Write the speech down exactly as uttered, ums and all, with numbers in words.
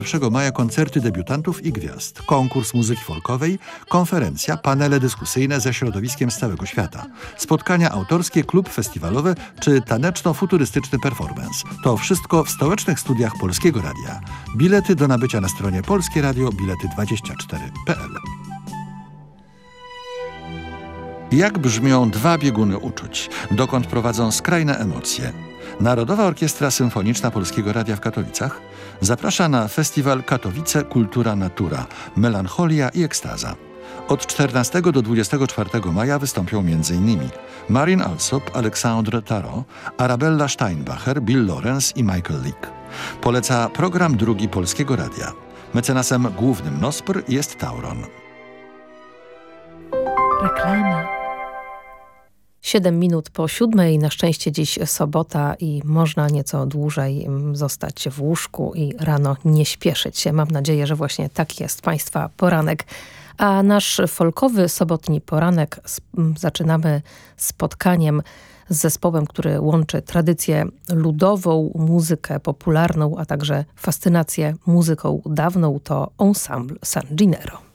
pierwszego maja koncerty debiutantów i gwiazd, konkurs muzyki folkowej, konferencja, panele dyskusyjne ze środowiskiem z całego świata, spotkania autorskie, klub festiwalowy czy taneczno-futurystyczny performance. To wszystko w stołecznych studiach Polskiego Radia. Bilety do nabycia na stronie polskie radio bilety dwadzieścia cztery kropka p l. Jak brzmią dwa bieguny uczuć? Dokąd prowadzą skrajne emocje? Narodowa Orkiestra Symfoniczna Polskiego Radia w Katowicach zaprasza na festiwal Katowice Kultura Natura, Melancholia i Ekstaza. Od czternastego do dwudziestego czwartego maja wystąpią m.in. Marin Alsop, Alexandre Tarot, Arabella Steinbacher, Bill Lawrence i Michael Leake. Poleca program drugi Polskiego Radia. Mecenasem głównym Nospr jest Tauron. Reklama. Siedem minut po siódmej, na szczęście dziś sobota i można nieco dłużej zostać w łóżku i rano nie śpieszyć się. Mam nadzieję, że właśnie tak jest Państwa poranek. A nasz folkowy sobotni poranek zaczynamy spotkaniem z zespołem, który łączy tradycję ludową, muzykę popularną, a także fascynację muzyką dawną. To Ensemble San Ginero.